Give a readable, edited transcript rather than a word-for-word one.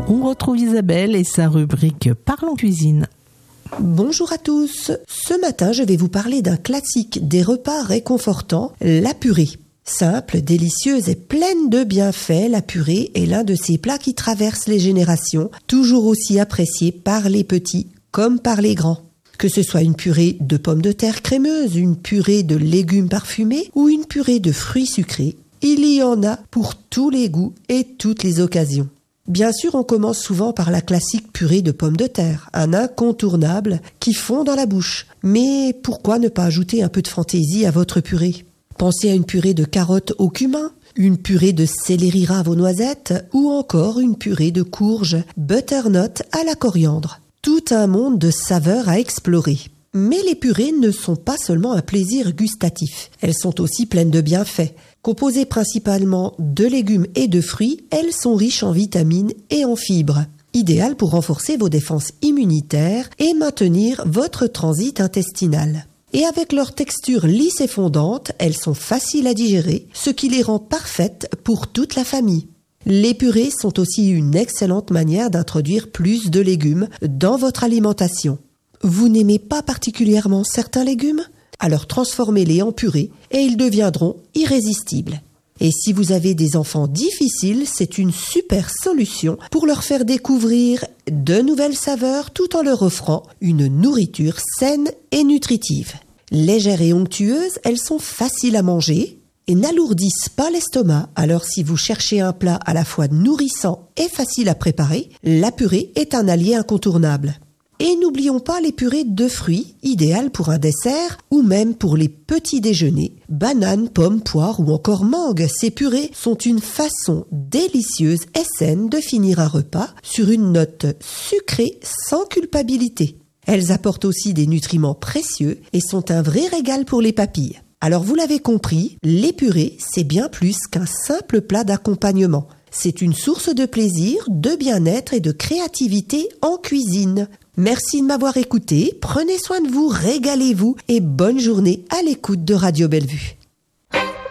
On retrouve Isabelle et sa rubrique Parlons cuisine. Bonjour à tous. Ce matin, je vais vous parler d'un classique des repas réconfortants, la purée. Simple, délicieuse et pleine de bienfaits, la purée est l'un de ces plats qui traversent les générations, toujours aussi apprécié par les petits comme par les grands. Que ce soit une purée de pommes de terre crémeuses, une purée de légumes parfumés ou une purée de fruits sucrés, il y en a pour tous les goûts et toutes les occasions. Bien sûr, on commence souvent par la classique purée de pommes de terre, un incontournable qui fond dans la bouche. Mais pourquoi ne pas ajouter un peu de fantaisie à votre purée ? Pensez à une purée de carottes au cumin, une purée de céleri rave aux noisettes ou encore une purée de courges butternut à la coriandre. Tout un monde de saveurs à explorer. Mais les purées ne sont pas seulement un plaisir gustatif, elles sont aussi pleines de bienfaits. Composées principalement de légumes et de fruits, elles sont riches en vitamines et en fibres. Idéales pour renforcer vos défenses immunitaires et maintenir votre transit intestinal. Et avec leur texture lisse et fondante, elles sont faciles à digérer, ce qui les rend parfaites pour toute la famille. Les purées sont aussi une excellente manière d'introduire plus de légumes dans votre alimentation. Vous n'aimez pas particulièrement certains légumes ? Alors transformez-les en purée et ils deviendront irrésistibles. Et si vous avez des enfants difficiles, c'est une super solution pour leur faire découvrir de nouvelles saveurs tout en leur offrant une nourriture saine et nutritive. Légères et onctueuses, elles sont faciles à manger et n'alourdissent pas l'estomac. Alors si vous cherchez un plat à la fois nourrissant et facile à préparer, la purée est un allié incontournable. Et n'oublions pas les purées de fruits, idéales pour un dessert ou même pour les petits déjeuners. Bananes, pommes, poires ou encore mangues, ces purées sont une façon délicieuse et saine de finir un repas sur une note sucrée sans culpabilité. Elles apportent aussi des nutriments précieux et sont un vrai régal pour les papilles. Alors vous l'avez compris, les purées, c'est bien plus qu'un simple plat d'accompagnement. C'est une source de plaisir, de bien-être et de créativité en cuisine. Merci de m'avoir écouté, prenez soin de vous, régalez-vous et bonne journée à l'écoute de Radio Bellevue.